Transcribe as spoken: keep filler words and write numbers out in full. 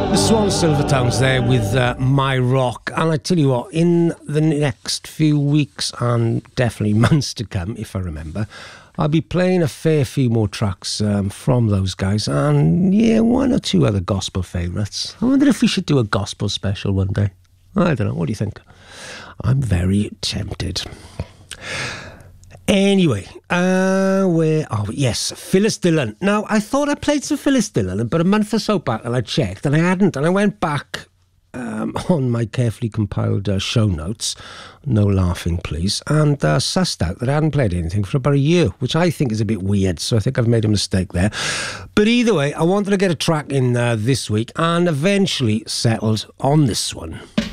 The Swan Silvertones there with uh, My Rock. And I tell you what, in the next few weeks and definitely months to come, if I remember, I'll be playing a fair few more tracks um, from those guys. And yeah, one or two other gospel favourites. I wonder if we should do a gospel special one day. I don't know, what do you think? I'm very tempted. Anyway, uh, where are we? Yes, Phyllis Dillon. Now, I thought I played some Phyllis Dillon, but a month or so back, and I checked, and I hadn't. And I went back um, on my carefully compiled uh, show notes, no laughing, please, and uh, sussed out that I hadn't played anything for about a year, which I think is a bit weird, so I think I've made a mistake there. But either way, I wanted to get a track in uh, this week, and eventually settled on this one.